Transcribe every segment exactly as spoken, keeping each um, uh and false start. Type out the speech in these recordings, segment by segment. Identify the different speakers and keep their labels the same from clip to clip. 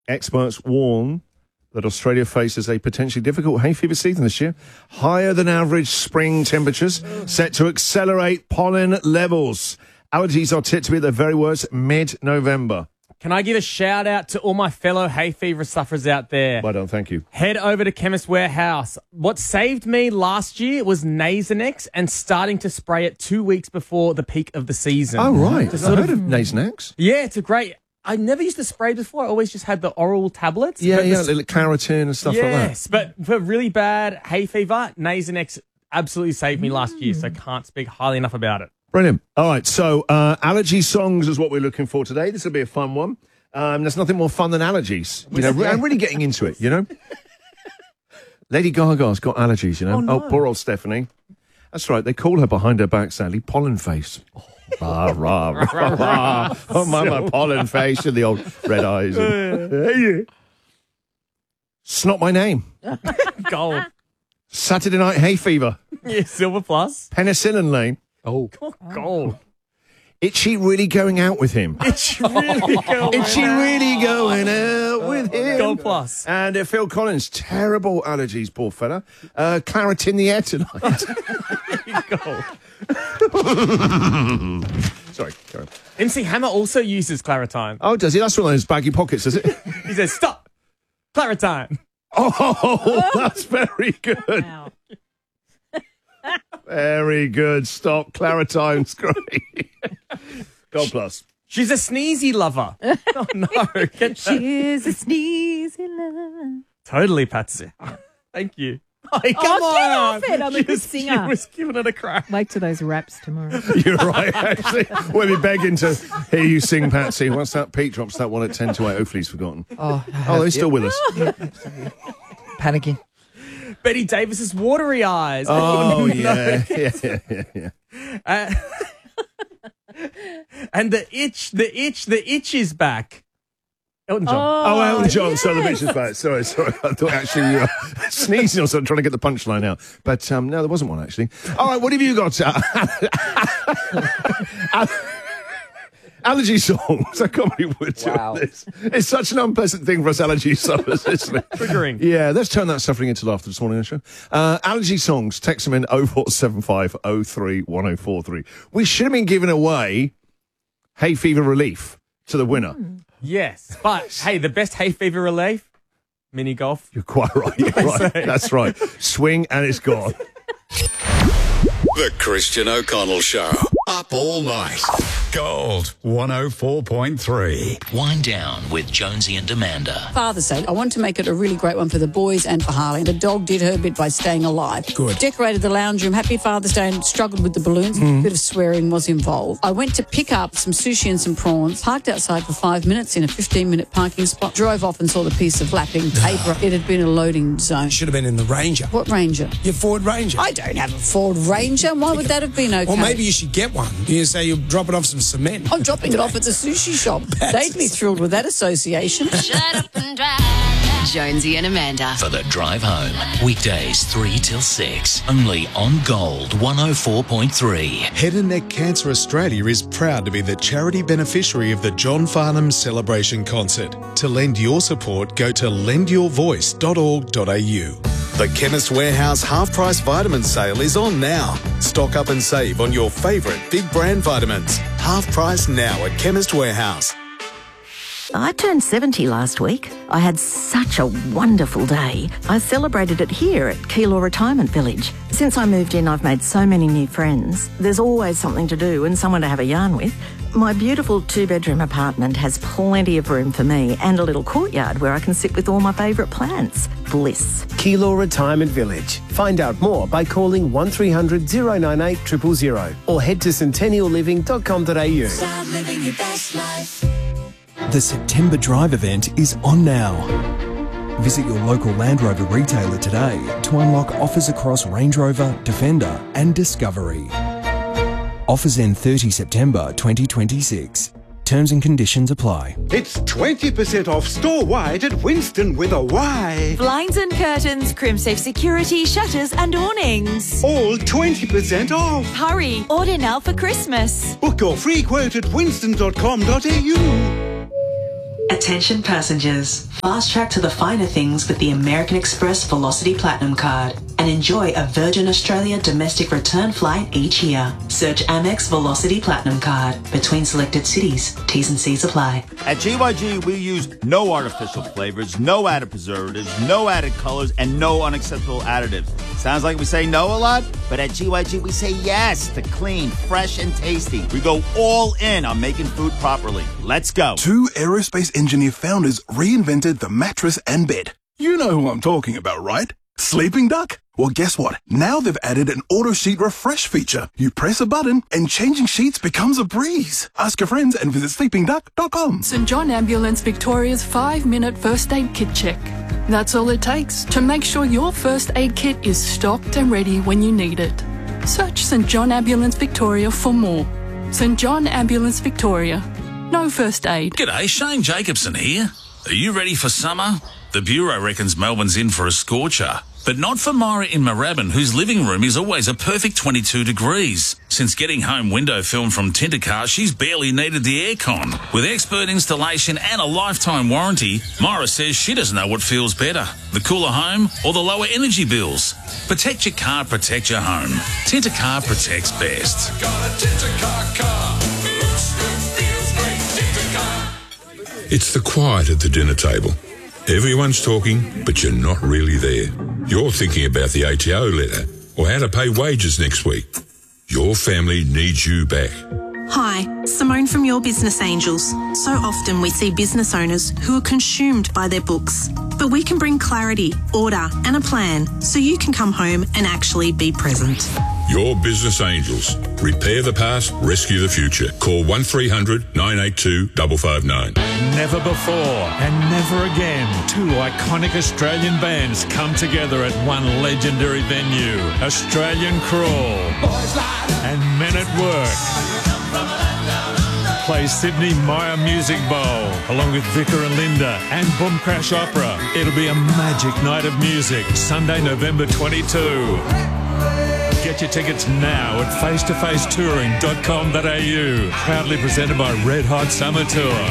Speaker 1: Experts warn that Australia faces a potentially difficult hay fever season this year. Higher than average spring temperatures set to accelerate pollen levels. Allergies are tipped to be at their very worst mid-November.
Speaker 2: Can I give a shout out to all my fellow hay fever sufferers out there?
Speaker 1: Well done, thank you.
Speaker 2: Head over to Chemist Warehouse. What saved me last year was Nasonex and starting to spray it two weeks before the peak of the season.
Speaker 1: Oh, right.
Speaker 2: To
Speaker 1: I've
Speaker 2: sort
Speaker 1: heard
Speaker 2: of,
Speaker 1: of Nasonex.
Speaker 2: yeah, it's a great... I never used to spray before. I always just had the oral tablets.
Speaker 1: Yeah,
Speaker 2: But
Speaker 1: yeah,
Speaker 2: this-
Speaker 1: little Claritin and stuff like that.
Speaker 2: Yes, but for really bad hay fever, Nasonex absolutely saved me last year, so I can't speak highly enough about it.
Speaker 1: Brilliant. All right, so uh, allergy songs is what we're looking for today. This will be a fun one. Um, there's nothing more fun than allergies. You know, I'm really getting into it, you know? Lady Gaga's got allergies, you know?
Speaker 2: Oh, no.
Speaker 1: Oh, poor old Stephanie. That's right, they call her behind her back, sadly, pollen face. Rah, rah, rah, rah. Oh, my, my pollen face and the old red eyes. And, it's not my name.
Speaker 2: Gold.
Speaker 1: Saturday Night Hay Fever.
Speaker 2: Yeah, Silver Plus.
Speaker 1: Penicillin Lane.
Speaker 2: Oh, gold.
Speaker 1: Is she really going out with him?
Speaker 2: It's really going.
Speaker 1: Is she really going out with him?
Speaker 2: Gold Plus.
Speaker 1: And uh, Phil Collins, terrible allergies, poor fella. Uh, Claret in the air tonight.
Speaker 2: Gold.
Speaker 1: Sorry, carry on.
Speaker 2: M C Hammer also uses Claritine.
Speaker 1: Oh, does he? That's one of those baggy pockets, is it?
Speaker 2: He says, stop. Claritine.
Speaker 1: Oh, that's very good.
Speaker 3: Wow.
Speaker 1: Very good. Stop. Claritine's great. God bless.
Speaker 2: She's a sneezy lover. Oh, no. Get
Speaker 3: She is a sneezy lover.
Speaker 2: Totally, Patsy. Thank you. Oh, come
Speaker 3: Oh, get
Speaker 2: on.
Speaker 3: off it. I'm a
Speaker 2: She
Speaker 3: good
Speaker 2: was-
Speaker 3: singer.
Speaker 2: She was giving it a crack.
Speaker 3: Wait till those raps tomorrow.
Speaker 1: You're right, actually. We'll be begging to hear you sing, Patsy. Once that Pete drops that one at ten to eight, hopefully he's forgotten.
Speaker 4: Oh,
Speaker 1: Oh, they're still with us.
Speaker 4: panicking.
Speaker 2: Betty Davis's watery eyes.
Speaker 1: Oh, yeah. yeah, yeah, yeah, yeah.
Speaker 2: Uh, and the itch, the itch, the itch is back. Elton John.
Speaker 1: Oh, Elton John.
Speaker 3: yes.
Speaker 1: So the bitch is back. Sorry, sorry. I thought actually you were sneezing or something, trying to get the punchline out. But um, no, there wasn't one, actually. All right, what have you got? Uh, allergy songs. I can't believe we're doing
Speaker 4: Wow.
Speaker 1: this. It's such an unpleasant thing for us allergy sufferers, isn't it?
Speaker 2: Triggering.
Speaker 1: Yeah, let's turn that suffering into laughter this morning on the show. Uh, allergy songs. Text them in oh four seven five oh three one oh four three. We should have been giving away hay fever relief to the winner.
Speaker 2: Yes, but hey, the best hay fever relief, mini golf.
Speaker 1: You're quite right. You're right. That's right. Swing and it's gone.
Speaker 5: The Christian O'Connell Show. Up all night. Gold one oh four point three.
Speaker 6: Wind down with Jonesy and Amanda.
Speaker 7: Father's Day. I want to make it a really great one for the boys and for Harley. The dog did her bit by staying alive.
Speaker 4: Good.
Speaker 7: Decorated the lounge room. Happy Father's Day and struggled with the balloons. A bit of swearing was involved. I went to pick up some sushi and some prawns. Parked outside for five minutes in a fifteen-minute parking spot. Drove off and saw the piece of lapping paper. It had been a loading zone.
Speaker 8: Should have been in the Ranger.
Speaker 7: What Ranger?
Speaker 8: Your Ford Ranger.
Speaker 7: I don't have a Ford Ranger. Why would that have been okay?
Speaker 8: Or maybe you should get one. You say you'll drop it off some cement.
Speaker 7: I'm dropping it off at the sushi shop. They'd be thrilled with that association.
Speaker 9: Shut up and drive. Jonesy and Amanda.
Speaker 6: For the drive home. Weekdays three till six. Only on Gold one oh four point three.
Speaker 10: Head and Neck Cancer Australia is proud to be the charity beneficiary of the John Farnham Celebration Concert. To lend your support, go to lend your voice dot org dot a u. The Chemist Warehouse half-price vitamin sale is on now. Stock up and save on your favourite big brand vitamins. Half price now at Chemist Warehouse.
Speaker 11: I turned seventy last week. I had such a wonderful day. I celebrated it here at Keilor Retirement Village. Since I moved in, I've made so many new friends. There's always something to do and someone to have a yarn with. My beautiful two-bedroom apartment has plenty of room for me and a little courtyard where I can sit with all my favourite plants. Bliss.
Speaker 12: Keilor Retirement Village. Find out more by calling one three hundred oh nine eight zero zero zero or head to centennial living dot com dot a u.
Speaker 13: Start living your best life.
Speaker 14: The September Drive event is on now. Visit your local Land Rover retailer today to unlock offers across Range Rover, Defender and Discovery. Offers end thirtieth September twenty twenty-six. Terms and conditions apply.
Speaker 15: It's twenty percent off store-wide at Winston with a Y.
Speaker 16: Blinds and curtains, Crimsafe security, shutters and awnings.
Speaker 15: All twenty percent off.
Speaker 16: Hurry, order now for Christmas.
Speaker 15: Book your free quote at winston dot com dot a u.
Speaker 17: Attention passengers. Fast track to the finer things with the American Express Velocity Platinum Card and enjoy a Virgin Australia domestic return flight each year. Search Amex Velocity Platinum Card between selected cities. T's and C's apply.
Speaker 18: At G Y G, we use no artificial flavors, no added preservatives, no added colors, and no unacceptable additives. Sounds like we say no a lot, but at G Y G, we say yes to clean, fresh, and tasty. We go all in on making food properly. Let's go.
Speaker 19: Two aerospace engineer founders reinvented the mattress and bed. You know who I'm talking about, right? Sleeping Duck? Well, guess what? Now they've added an auto sheet refresh feature. You press a button and changing sheets becomes a breeze. Ask your friends and visit sleeping duck dot com.
Speaker 20: St John Ambulance Victoria's five-minute first aid kit check. That's all it takes to make sure your first aid kit is stocked and ready when you need it. Search St John Ambulance Victoria for more. St John Ambulance Victoria. No first aid.
Speaker 21: G'day, Shane Jacobson here. Are you ready for summer? The Bureau reckons Melbourne's in for a scorcher. But not for Myra in Moorabbin, whose living room is always a perfect twenty-two degrees. Since getting home window film from Tintercar, she's barely needed the aircon. With expert installation and a lifetime warranty, Myra says she doesn't know what feels better, the cooler home or the lower energy bills. Protect your car, protect your home. Tintercar protects best.
Speaker 22: It's the quiet at the dinner table. Everyone's talking, but you're not really there. You're thinking about the A T O letter or how to pay wages next week. Your family needs you back.
Speaker 23: Hi, Simone from Your Business Angels. So often we see business owners who are consumed by their books. But we can bring clarity, order and a plan so you can come home and actually be present.
Speaker 22: Your Business Angels. Repair the past, rescue the future. Call one three hundred nine eight two five five nine.
Speaker 24: Never before and never again, two iconic Australian bands come together at one legendary venue. Australian Crawl and Men at Work play Sydney Myer Music Bowl along with Vicar and Linda and Boom Crash Opera. It'll be a magic night of music, Sunday, November twenty-second. Get your tickets now at face to face touring dot com dot a u. Proudly presented by Red Hot Summer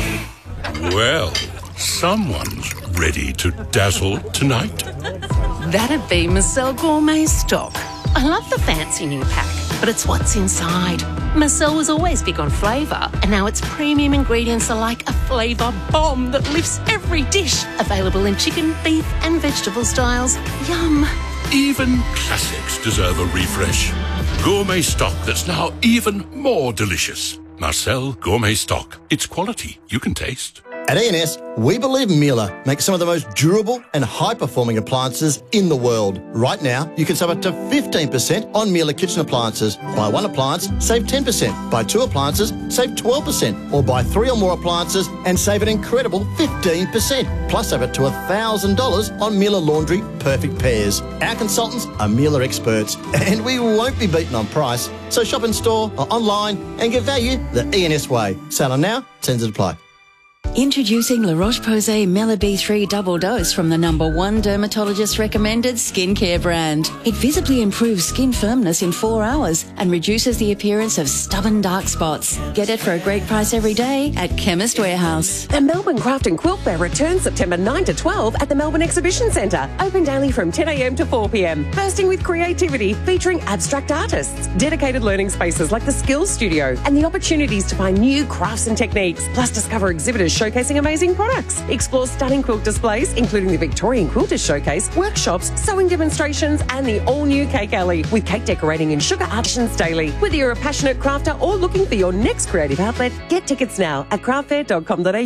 Speaker 24: Tour.
Speaker 22: Well, someone's ready to dazzle tonight.
Speaker 25: That'd be Marcel Gourmet Stock. I love the fancy new pack, but it's what's inside. Marcel was always big on flavour, and now its premium ingredients are like a flavour bomb that lifts every dish. Available in chicken, beef and vegetable styles. Yum.
Speaker 22: Even classics deserve a refresh. Gourmet stock that's now even more delicious. Marcel Gourmet Stock. It's quality you can taste.
Speaker 26: At E and S, we believe Miele makes some of the most durable and high-performing appliances in the world. Right now, you can save up to fifteen percent on Miele kitchen appliances. Buy one appliance, save ten percent. Buy two appliances, save twelve percent. Or buy three or more appliances and save an incredible fifteen percent. Plus over to one thousand dollars on Miele Laundry Perfect Pairs. Our consultants are Miele experts, and we won't be beaten on price. So shop in store or online and get value the E and S way. Sale on now, terms and apply.
Speaker 27: Introducing La Roche-Posay Mela B three Double Dose from the number one dermatologist-recommended skincare brand. It visibly improves skin firmness in four hours and reduces the appearance of stubborn dark spots. Get it for a great price every day at Chemist Warehouse.
Speaker 28: The Melbourne Craft and Quilt Fair returns September ninth to twelfth at the Melbourne Exhibition Centre. Open daily from ten a m to four p m. Bursting with creativity, featuring abstract artists, dedicated learning spaces like the Skills Studio, and the opportunities to find new crafts and techniques. Plus, discover exhibitors showcasing amazing products. Explore stunning quilt displays, including the Victorian Quilters Showcase, workshops, sewing demonstrations, and the all-new Cake Alley, with cake decorating and sugar artisans daily. Whether you're a passionate crafter or looking for your next creative outlet, get tickets now at craft fair dot com dot a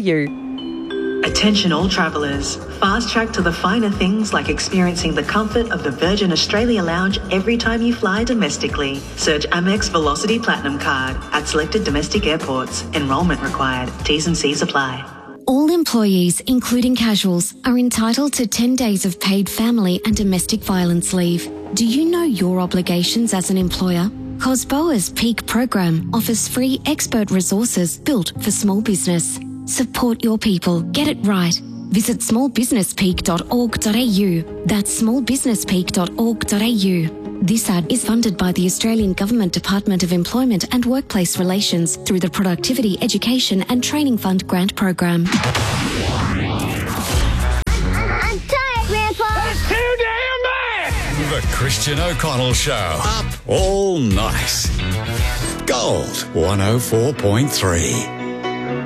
Speaker 28: u.
Speaker 17: Attention all travellers. Fast track to the finer things like experiencing the comfort of the Virgin Australia Lounge every time you fly domestically. Search Amex Velocity Platinum Card at selected domestic airports. Enrolment required. T's and C's apply.
Speaker 29: All employees, including casuals, are entitled to ten days of paid family and domestic violence leave. Do you know your obligations as an employer? COSBOA's Peak program offers free expert resources built for small business. Support your people. Get it right. visit small business peak dot org dot a u. That's small business peak dot org dot a u. This ad is funded by the Australian Government Department of Employment and Workplace Relations through the Productivity, Education and Training Fund grant program.
Speaker 1: I'm tired, Grandpa. That's too damn bad.
Speaker 2: The Christian O'Connell Show. Up all night. Gold one oh four point three.